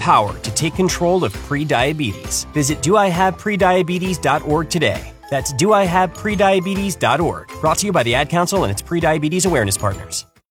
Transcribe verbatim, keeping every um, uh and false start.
power to take control of prediabetes. Visit do I have prediabetes dot org today. That's do I have prediabetes dot org. Brought to you by the Ad Council and its prediabetes awareness partners.